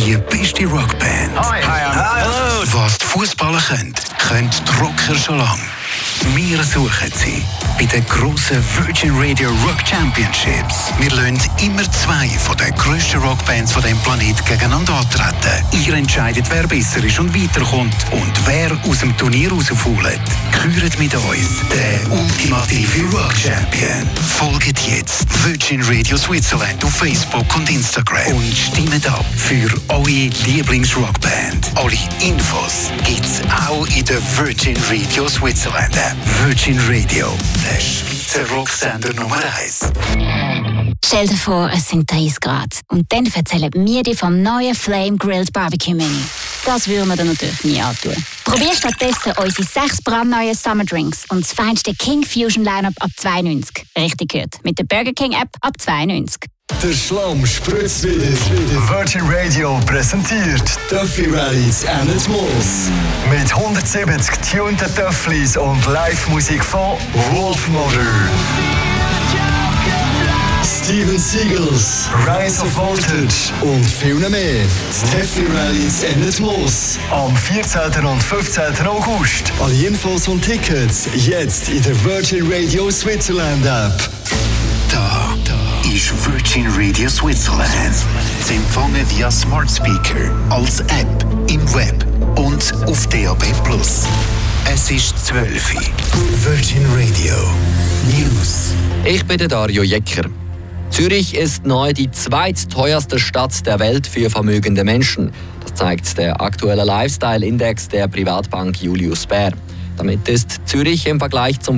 Die beste Rockband. Hallo. Was die Fußballer können die Rocker schon lange. Wir suchen sie bei den grossen Virgin Radio Rock Championships. Wir lassen immer zwei von den grössten Rockbands von diesem Planeten gegeneinander antreten. Ihr entscheidet, wer besser ist und weiterkommt und wer aus dem Turnier rausfällt. Küret mit uns den ultimative Rock Champion. Folgt jetzt Virgin Radio Switzerland auf Facebook und Instagram und stimmt ab für eure Lieblingsrockband. Alle Infos gibt's auch in der Virgin Radio Switzerland App. Virgin Radio, der Schweizer Rocksender Nummer 1. Stell dir vor, es sind 30 Grad. Und dann erzählen wir dir vom neuen Flame Grilled Barbecue Menü. Das würden wir dir natürlich nie antun. Probier stattdessen unsere 6 brandneuen Summer Drinks und das feinste King Fusion Lineup ab 2,90. Richtig gehört. Mit der Burger King App ab 2,90. Der Schlamm spritzt wieder. Virgin Radio präsentiert Töffli Rallies and Moos. Mit 170 tunten Töfflis und Live-Musik von Wolfmother, Steven Seagulls, Rise of Voltage und viel mehr. Die Töffli Rallies and Moos. Am 14. und 15. August. Alle Infos und Tickets jetzt in der Virgin Radio Switzerland App. Da ist Virgin Radio Switzerland. Zu empfangen via Smart Speaker, als App, im Web und auf DAB+. Es ist 12 Uhr. Virgin Radio News. Ich bin der Dario Jecker. Zürich ist neu die zweitteuerste Stadt der Welt für vermögende Menschen. Das zeigt der aktuelle Lifestyle-Index der Privatbank Julius Baer. Damit ist Zürich im Vergleich zum